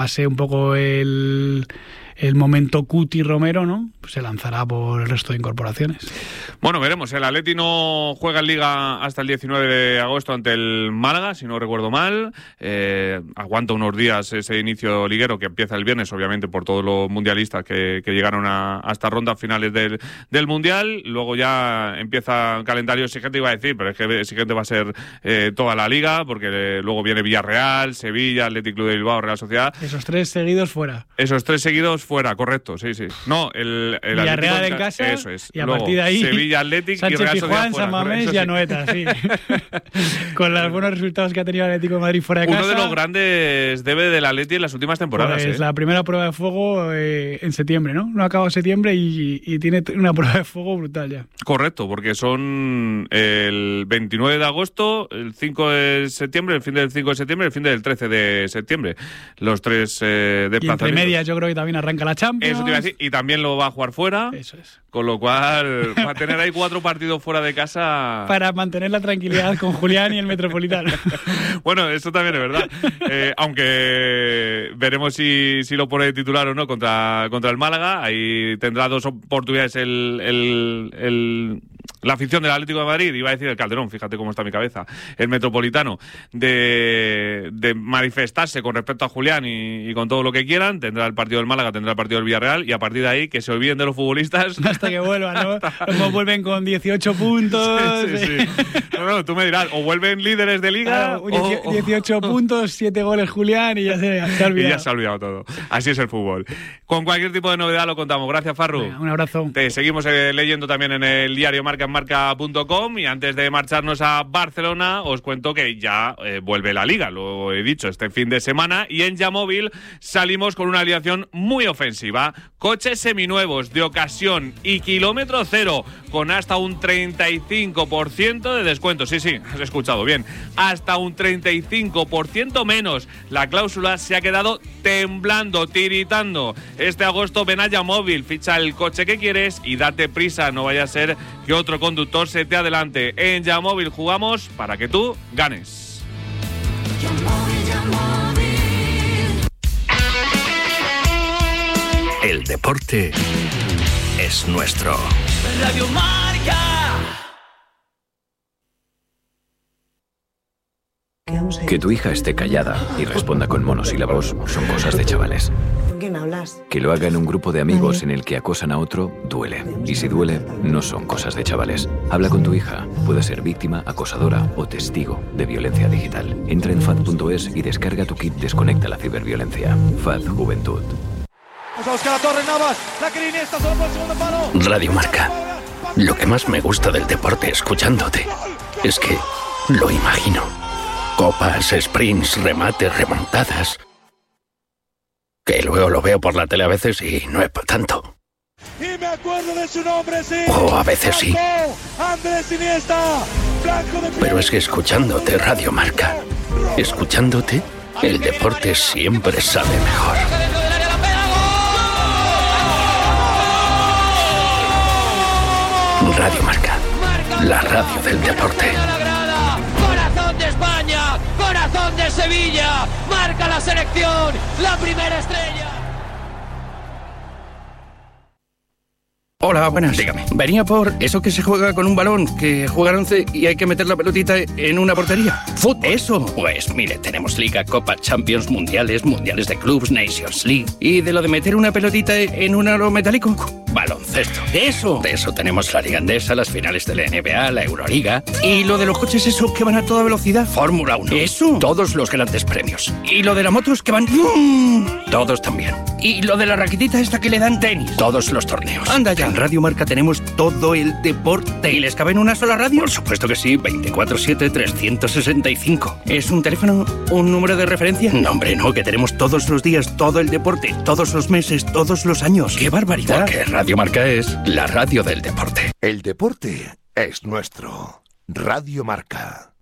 pase un poco el momento Cuti Romero, ¿no? Pues se lanzará por el resto de incorporaciones. Bueno, veremos. El Atleti no juega en Liga hasta el 19 de agosto ante el Málaga, si no recuerdo mal. Aguanta unos días ese inicio liguero que empieza el viernes, obviamente por todos los mundialistas que llegaron a estas rondas finales del Mundial. Luego ya empieza un calendario exigente, iba a decir, pero es que exigente va a ser toda la Liga, porque luego viene Villarreal, Sevilla, Athletic Club de Bilbao, Real Sociedad. Esos 3 seguidos fuera. Esos 3 seguidos fuera, correcto, sí. No, el Villarreal en casa, eso es. Y a luego, partir de ahí Sevilla, Athletic Sánchez y Real Sociedad Pizjuán, fuera. San Mamés y Anoeta, sí. Con los buenos resultados que ha tenido el Atlético de Madrid fuera de casa. Uno de los grandes debe del Atleti en las últimas temporadas. Pues la primera prueba de fuego en septiembre, ¿no? No acaba septiembre y tiene una prueba de fuego brutal ya. Correcto, porque son el 29 de agosto, el 5 de septiembre, el fin del 5 de septiembre, el fin del 13 de septiembre. Los 3 desplazamientos. Y entre medias yo creo que también arranca la Champions. Eso te iba a decir, y también lo va a jugar fuera. Eso es. Con lo cual va a tener ahí 4 partidos fuera de casa. Para mantener la tranquilidad con Julián y el Metropolitano. Bueno, eso también es verdad. Aunque veremos si lo pone de titular o no contra el Málaga. Ahí tendrá 2 oportunidades la afición del Atlético de Madrid, iba a decir el Calderón, fíjate cómo está mi cabeza, el Metropolitano, de manifestarse con respecto a Julián y con todo lo que quieran. Tendrá el partido del Málaga, tendrá el partido del Villarreal, y a partir de ahí que se olviden de los futbolistas hasta que vuelvan, ¿no? Como vuelven con 18 puntos. Sí. No, tú me dirás, o vuelven líderes de Liga, 18 puntos, 7 goles Julián, y ya se ha olvidado. Y ya se ha olvidado todo. Así es el fútbol. Con cualquier tipo de novedad lo contamos. Gracias, Farru. Un abrazo. Te seguimos leyendo también en el diario Marca, en marca.com, y antes de marcharnos a Barcelona os cuento que ya vuelve la Liga, lo he dicho, este fin de semana, y en Yamóvil salimos con una alineación muy ofensiva. Coches seminuevos de ocasión y kilómetro cero con hasta un 35% de descuento. Sí, has escuchado bien, hasta un 35% menos. La cláusula se ha quedado temblando, tiritando. Este agosto ven a Yamóvil, ficha el coche que quieres y date prisa, no vaya a ser que otro conductor se te adelante. En Yamóvil jugamos para que tú ganes. El deporte es nuestro. Radio Marca. Que tu hija esté callada y responda con monosílabos son cosas de chavales. ¿Con quién hablas? Que lo haga en un grupo de amigos en el que acosan a otro, duele. Y si duele, no son cosas de chavales. Habla con tu hija. Puede ser víctima, acosadora o testigo de violencia digital. Entra en FAD.es y descarga tu kit Desconecta la ciberviolencia. FAD Juventud. Radio Marca. Lo que más me gusta del deporte escuchándote es que lo imagino. Copas, sprints, remates, remontadas. Que luego lo veo por la tele a veces y no es para tanto. Y me acuerdo de su nombre, sí. O a veces sí. Andrés Iniesta. Pero es que escuchándote Radio Marca, escuchándote, el deporte siempre sabe mejor. Radio Marca, la radio del deporte. Corazón de España, corazón de Sevilla, marca la selección, la primera estrella. Hola, buenas. Dígame. Venía por eso que se juega con un balón, que juegan 11 y hay que meter la pelotita en una portería. ¿Fútbol? Eso. Pues mire, tenemos Liga, Copa, Champions, Mundiales de Clubs, Nations League. ¿Y de lo de meter una pelotita en un aro metálico? Baloncesto. ¡Eso! De eso tenemos la Liga Endesa, las finales de la NBA, la Euroliga. ¿Y lo de los coches esos que van a toda velocidad? Fórmula 1. ¡Eso! Todos los grandes premios. ¿Y lo de las motos que van...? Todos también. ¿Y lo de la raquetita esta que le dan tenis? Todos los torneos. Anda ya. En Radio Marca tenemos todo el deporte. ¿Y les cabe en una sola radio? Por supuesto que sí, 24/7, 365. ¿Es un teléfono, un número de referencia? No, hombre, no, que tenemos todos los días, todo el deporte, todos los meses, todos los años. ¡Qué barbaridad! Porque Radio Marca es la radio del deporte. El deporte es nuestro. Radio Marca.